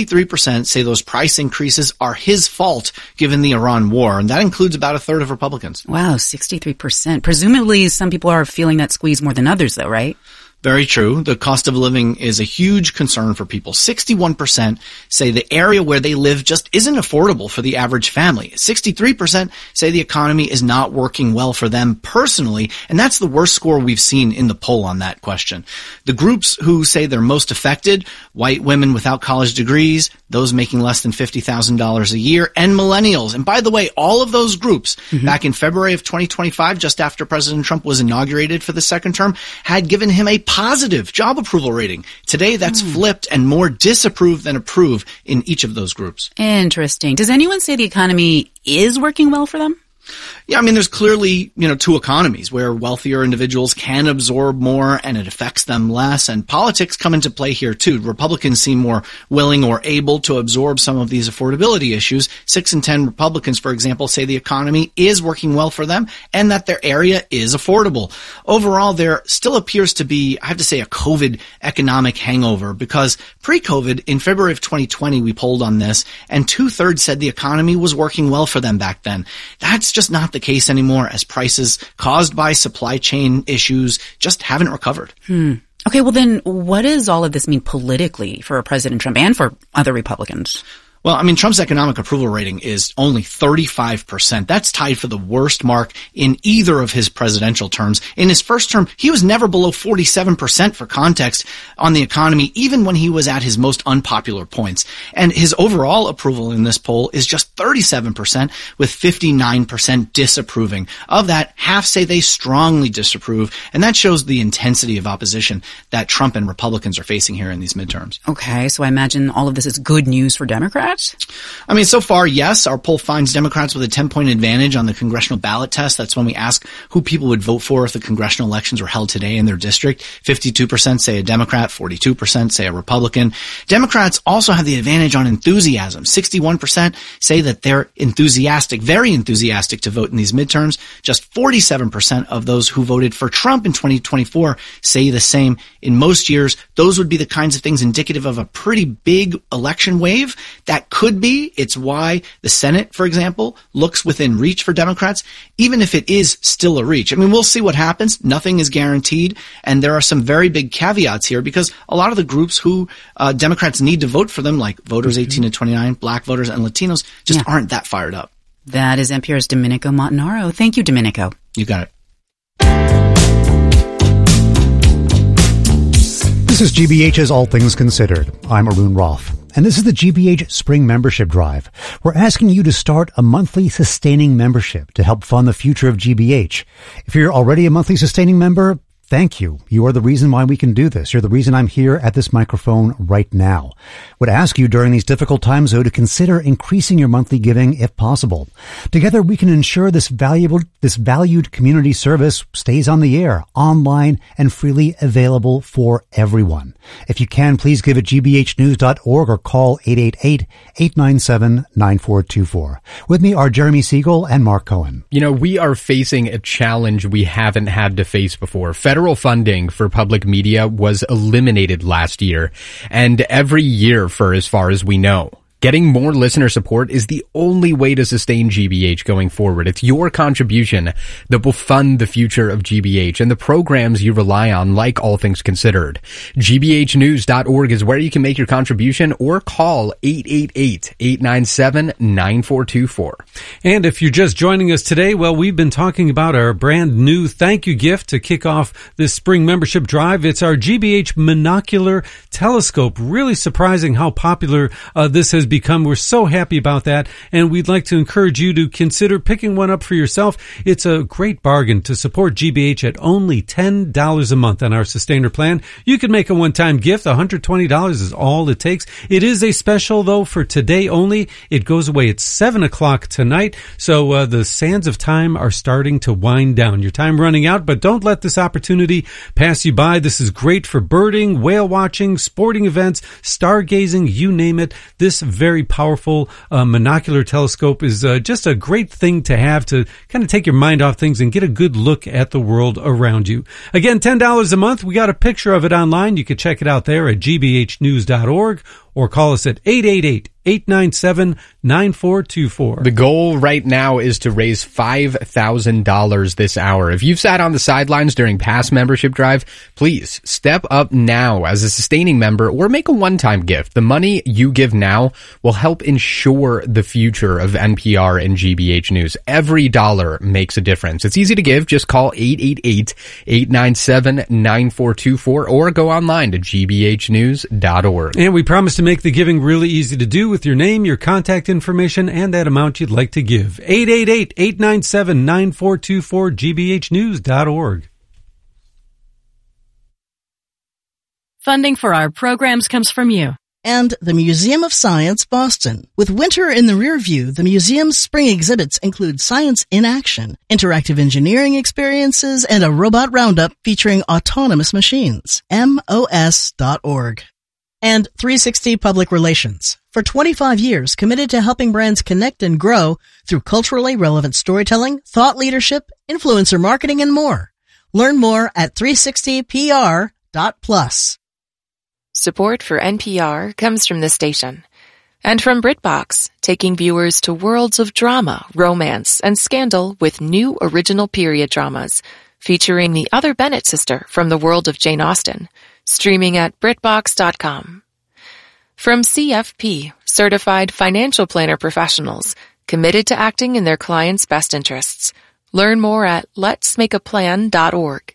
63% say those price increases are his fault given the Iran war, and that includes about a third of Republicans. Wow, 63%. Presumably, some people are feeling that squeeze more than others, though, right? Very true. The cost of living is a huge concern for people. 61% say the area where they live just isn't affordable for the average family. 63% say the economy is not working well for them personally, and that's the worst score we've seen in the poll on that question. The groups who say they're most affected, white women without college degrees, those making less than $50,000 a year, and millennials. And by the way, all of those groups, back in February of 2025, just after President Trump was inaugurated for the second term, had given him a positive job approval rating. Today, that's flipped and more disapprove than approve in each of those groups. Interesting. Does anyone say the economy is working well for them? Yeah, I mean, there's clearly, two economies where wealthier individuals can absorb more and it affects them less. And politics come into play here, too. Republicans seem more willing or able to absorb some of these affordability issues. 6 in 10 Republicans, for example, say the economy is working well for them and that their area is affordable. Overall, there still appears to be, I have to say, a COVID economic hangover because pre-COVID, in February of 2020, we polled on this and 2/3 said the economy was working well for them back then. That's just not the case anymore as prices caused by supply chain issues just haven't recovered. Okay, well then what does all of this mean politically for President Trump and for other Republicans? Well, I mean, Trump's economic approval rating is only 35%. That's tied for the worst mark in either of his presidential terms. In his first term, he was never below 47% for context on the economy, even when he was at his most unpopular points. And his overall approval in this poll is just 37%, with 59% disapproving. Of that, half say they strongly disapprove, and that shows the intensity of opposition that Trump and Republicans are facing here in these midterms. Okay, so I imagine all of this is good news for Democrats? I mean, so far, yes. Our poll finds Democrats with a 10-point advantage on the congressional ballot test. That's when we ask who people would vote for if the congressional elections were held today in their district. 52% say a Democrat, 42% say a Republican. Democrats also have the advantage on enthusiasm. 61% say that they're enthusiastic, very enthusiastic to vote in these midterms. Just 47% of those who voted for Trump in 2024 say the same. In most years, those would be the kinds of things indicative of a pretty big election wave. That could be. It's why the Senate, for example, looks within reach for Democrats, even if it is still a reach. I mean, we'll see what happens. Nothing is guaranteed. And there are some very big caveats here because a lot of the groups who Democrats need to vote for them, like voters 18 to 29, black voters and Latinos, just aren't that fired up. That is NPR's Domenico Montanaro. Thank you, Domenico. You got it. This is GBH's All Things Considered. I'm Arun Roth. And this is the GBH Spring Membership Drive. We're asking you to start a monthly sustaining membership to help fund the future of GBH. If you're already a monthly sustaining member, thank you. You are the reason why we can do this. You're the reason I'm here at this microphone right now. Would ask you during these difficult times, though, to consider increasing your monthly giving if possible. Together, we can ensure this valued community service stays on the air, online, and freely available for everyone. If you can, please give at gbhnews.org or call 888-897-9424. With me are Jeremy Siegel and Mark Cohen. We are facing a challenge we haven't had to face before. Federal funding for public media was eliminated last year, and every year for as far as we know. Getting more listener support is the only way to sustain GBH going forward. It's your contribution that will fund the future of GBH and the programs you rely on, like All Things Considered. GBHnews.org is where you can make your contribution or call 888-897-9424. And if you're just joining us today, well, we've been talking about our brand new thank you gift to kick off this spring membership drive. It's our GBH Monocular Telescope. Really surprising how popular this has become. We're so happy about that, and we'd like to encourage you to consider picking one up for yourself. It's a great bargain to support GBH at only $10 a month on our Sustainer plan. You can make a one-time gift. $120 is all it takes. It is a special, though, for today only. It goes away at 7 o'clock tonight, so the sands of time are starting to wind down. Your time running out, but don't let this opportunity pass you by. This is great for birding, whale watching, sporting events, stargazing, you name it. This very powerful monocular telescope is just a great thing to have to kind of take your mind off things and get a good look at the world around you. Again, $10 a month. We got a picture of it online. You can check it out there at gbhnews.org or call us at 888-897-9424. The goal right now is to raise $5,000 this hour. If you've sat on the sidelines during past membership drive, please step up now as a sustaining member or make a one-time gift. The money you give now will help ensure the future of NPR and GBH News. Every dollar makes a difference. It's easy to give. Just call 888-897-9424 or go online to gbhnews.org. And we promise to make the giving really easy to do with your name, your contact information, and that amount you'd like to give. 888-897-9424, gbhnews.org. Funding for our programs comes from you. And the Museum of Science, Boston. With winter in the rear view, the museum's spring exhibits include science in action, interactive engineering experiences, and a robot roundup featuring autonomous machines. MOS.org. And 360 Public Relations. For 25 years, committed to helping brands connect and grow through culturally relevant storytelling, thought leadership, influencer marketing, and more. Learn more at 360pr.plus. Support for NPR comes from this station. And from BritBox, taking viewers to worlds of drama, romance, and scandal with new original period dramas, featuring the other Bennett sister from the world of Jane Austen. Streaming at BritBox.com. From CFP, certified financial planner professionals, committed to acting in their clients' best interests. Learn more at letsmakeaplan.org.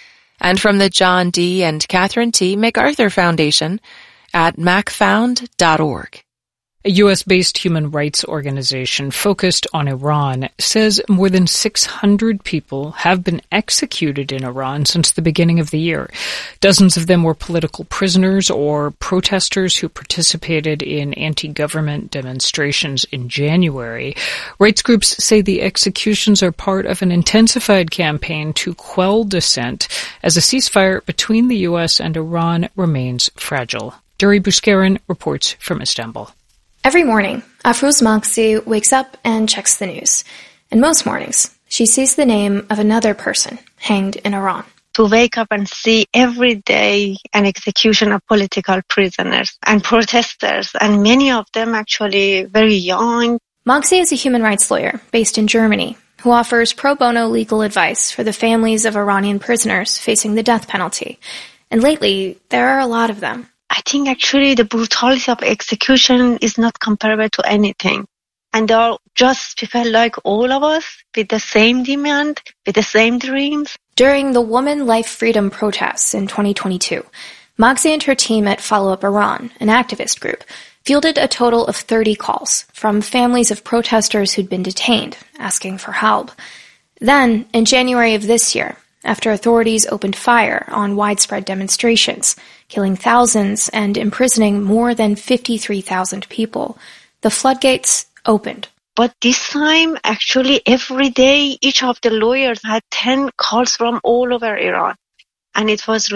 And from the John D. and Catherine T. MacArthur Foundation at macfound.org. A U.S.-based human rights organization focused on Iran says more than 600 people have been executed in Iran since the beginning of the year. Dozens of them were political prisoners or protesters who participated in anti-government demonstrations in January. Rights groups say the executions are part of an intensified campaign to quell dissent as a ceasefire between the U.S. and Iran remains fragile. Duri Buskarin reports from Istanbul. Every morning, Afroz Maksi wakes up and checks the news. And most mornings, she sees the name of another person hanged in Iran. To wake up and see every day an execution of political prisoners and protesters, and many of them actually very young. Maksi is a human rights lawyer based in Germany who offers pro bono legal advice for the families of Iranian prisoners facing the death penalty. And lately, there are a lot of them. I think actually the brutality of execution is not comparable to anything. And they are just people like all of us with the same demand, with the same dreams. During the Woman Life Freedom protests in 2022, Maksi and her team at Follow Up Iran, an activist group, fielded a total of 30 calls from families of protesters who'd been detained, asking for help. Then, in January of this year, after authorities opened fire on widespread demonstrations, killing thousands and imprisoning more than 53,000 people, the floodgates opened. But this time, actually, every day, each of the lawyers had 10 calls from all over Iran. And it was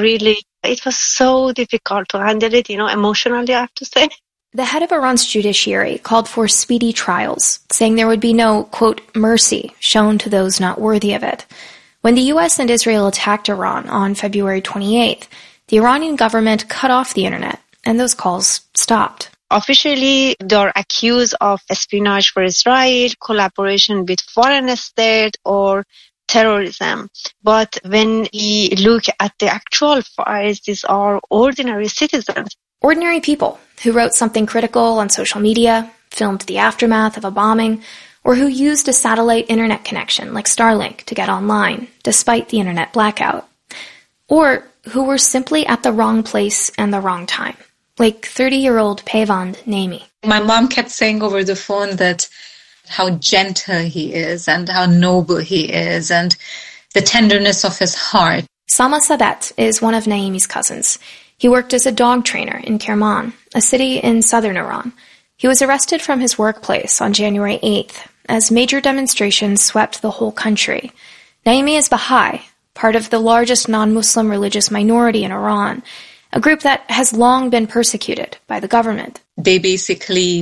so difficult to handle it, emotionally, I have to say. The head of Iran's judiciary called for speedy trials, saying there would be no, quote, mercy shown to those not worthy of it. When the U.S. and Israel attacked Iran on February 28th, the Iranian government cut off the internet, and those calls stopped. Officially, they are accused of espionage for Israel, collaboration with foreign state, or terrorism. But when we look at the actual files, these are ordinary citizens. Ordinary people who wrote something critical on social media, filmed the aftermath of a bombing, or who used a satellite internet connection like Starlink to get online, despite the internet blackout. Or who were simply at the wrong place and the wrong time, like 30-year-old Peyvand Naimi. My mom kept saying over the phone that how gentle he is and how noble he is and the tenderness of his heart. Sama Sadet is one of Naimi's cousins. He worked as a dog trainer in Kerman, a city in southern Iran. He was arrested from his workplace on January 8th as major demonstrations swept the whole country. Naimi is Baha'i, part of the largest non-Muslim religious minority in Iran, a group that has long been persecuted by the government. They basically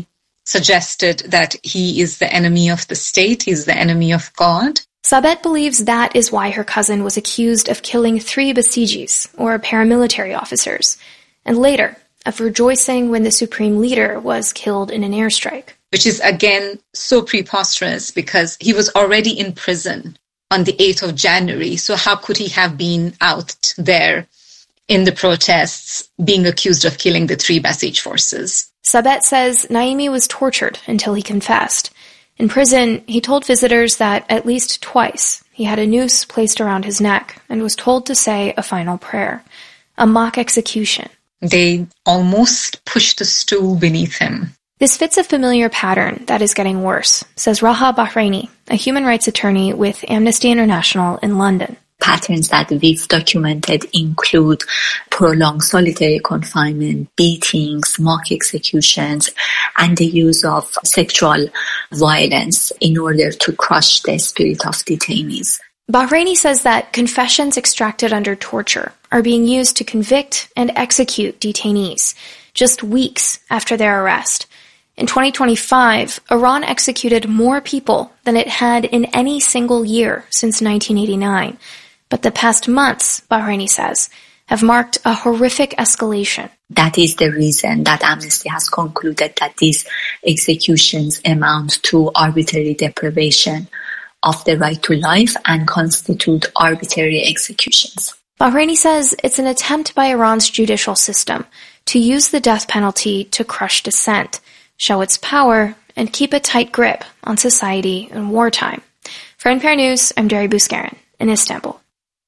suggested that he is the enemy of the state, he's the enemy of God. Sabet believes that is why her cousin was accused of killing 3 Basijis, or paramilitary officers, and later of rejoicing when the supreme leader was killed in an airstrike. Which is, again, so preposterous because he was already in prison on the 8th of January. So how could he have been out there in the protests being accused of killing the 3 Basij forces? Sabet says Naimi was tortured until he confessed. In prison, he told visitors that at least twice he had a noose placed around his neck and was told to say a final prayer, a mock execution. They almost pushed a stool beneath him. This fits a familiar pattern that is getting worse, says Raha Bahraini, a human rights attorney with Amnesty International in London. Patterns that we've documented include prolonged solitary confinement, beatings, mock executions, and the use of sexual violence in order to crush the spirit of detainees. Bahraini says that confessions extracted under torture are being used to convict and execute detainees just weeks after their arrest. In 2025, Iran executed more people than it had in any single year since 1989. But the past months, Bahraini says, have marked a horrific escalation. That is the reason that Amnesty has concluded that these executions amount to arbitrary deprivation of the right to life and constitute arbitrary executions. Bahraini says it's an attempt by Iran's judicial system to use the death penalty to crush dissent, show its power, and keep a tight grip on society in wartime. For NPR News, I'm Dari Buskarin in Istanbul.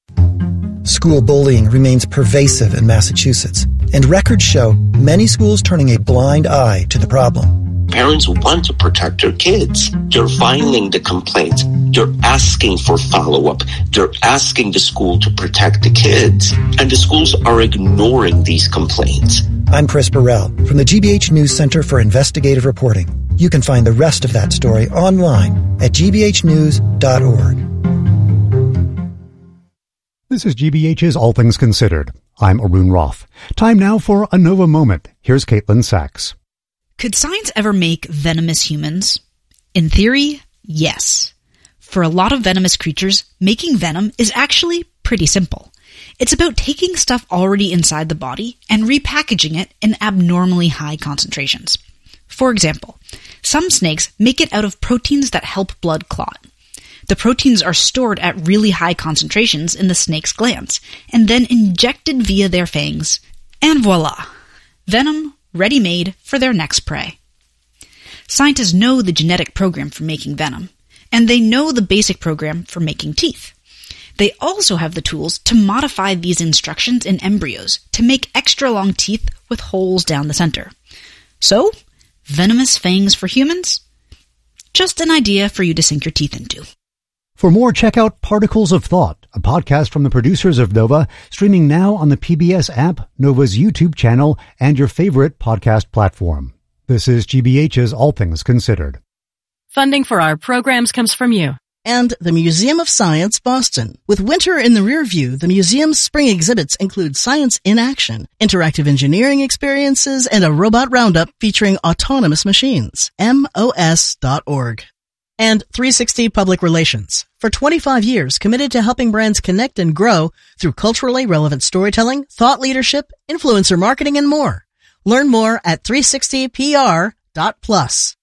School bullying remains pervasive in Massachusetts, and records show many schools turning a blind eye to the problem. Parents want to protect their kids. They're filing the complaints. They're asking for follow-up. They're asking the school to protect the kids. And the schools are ignoring these complaints. I'm Chris Burrell from the GBH News Center for Investigative Reporting. You can find the rest of that story online at gbhnews.org. This is GBH's All Things Considered. I'm Arun Roth. Time now for a Nova Moment. Here's Caitlin Sachs. Could science ever make venomous humans? In theory, yes. For a lot of venomous creatures, making venom is actually pretty simple. It's about taking stuff already inside the body and repackaging it in abnormally high concentrations. For example, some snakes make it out of proteins that help blood clot. The proteins are stored at really high concentrations in the snake's glands, and then injected via their fangs. And voila! Venom ready-made for their next prey. Scientists know the genetic program for making venom, and they know the basic program for making teeth. They also have the tools to modify these instructions in embryos to make extra long teeth with holes down the center. So, venomous fangs for humans? Just an idea for you to sink your teeth into. For more, check out Particles of Thought, a podcast from the producers of Nova, streaming now on the PBS app, Nova's YouTube channel, and your favorite podcast platform. This is GBH's All Things Considered. Funding for our programs comes from you. And the Museum of Science, Boston. With winter in the rear view, the museum's spring exhibits include science in action, interactive engineering experiences, and a robot roundup featuring autonomous machines. MOS.org. And 360 Public Relations. For 25 years, committed to helping brands connect and grow through culturally relevant storytelling, thought leadership, influencer marketing, and more. Learn more at 360pr.plus.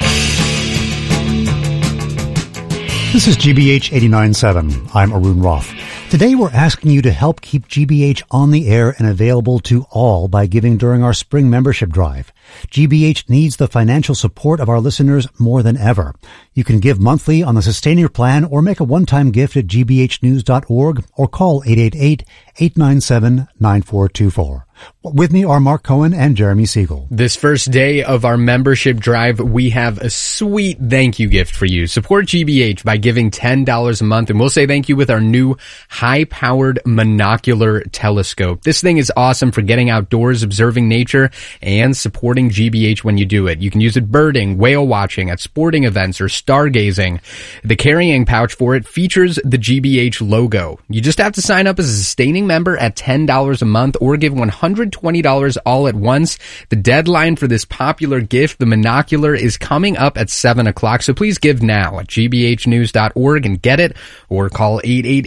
This is GBH 89.7. I'm Arun Roth. Today we're asking you to help keep GBH on the air and available to all by giving during our spring membership drive. GBH needs the financial support of our listeners more than ever. You can give monthly on the Sustainer plan or make a one-time gift at gbhnews.org or call 888-897-9424. With me are Mark Cohen and Jeremy Siegel. This first day of our membership drive, we have a sweet thank you gift for you. Support GBH by giving $10 a month, and we'll say thank you with our new high-powered monocular telescope. This thing is awesome for getting outdoors, observing nature, and supporting GBH when you do it. You can use it birding, whale watching, at sporting events, or stargazing. The carrying pouch for it features the GBH logo. You just have to sign up as a sustaining member at $10 a month or give $100 $120 all at once. The deadline for this popular gift, the monocular, is coming up at 7 o'clock. So please give now at gbhnews.org and get it, or call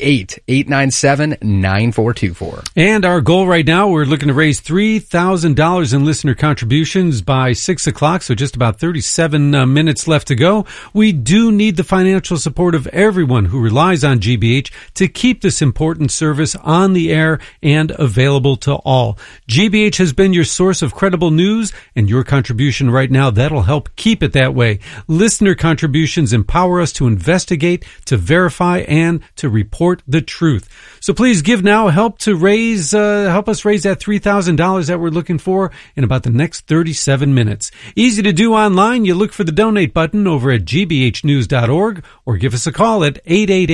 888-897-9424. And our goal right now, we're looking to raise $3,000 in listener contributions by 6 o'clock, so just about 37 minutes left to go. We do need the financial support of everyone who relies on GBH to keep this important service on the air and available to all. GBH has been your source of credible news, and your contribution right now, that'll help keep it that way. Listener contributions empower us to investigate, to verify, and to report the truth. So please give now. Help us raise that $3,000 that we're looking for in about the next 37 minutes. Easy to do online. You look for the donate button over at gbhnews.org, or give us a call at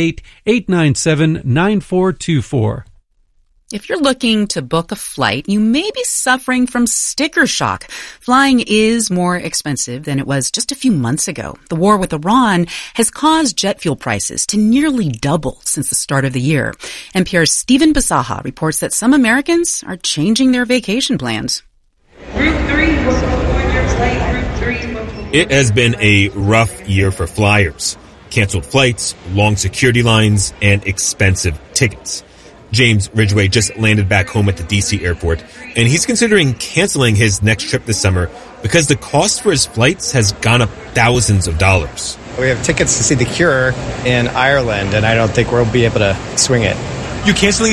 888-897-9424. If you're looking to book a flight, you may be suffering from sticker shock. Flying is more expensive than it was just a few months ago. The war with Iran has caused jet fuel prices to nearly double since the start of the year. NPR's Stephen Basaha reports that some Americans are changing their vacation plans. Route 3 was 4 years late. Route 3 was... It has been a rough year for flyers. Canceled flights, long security lines, and expensive tickets. James Ridgway just landed back home at the D.C. airport, and he's considering canceling his next trip this summer because the cost for his flights has gone up thousands of dollars. We have tickets to see The Cure in Ireland, and I don't think we'll be able to swing it. You canceling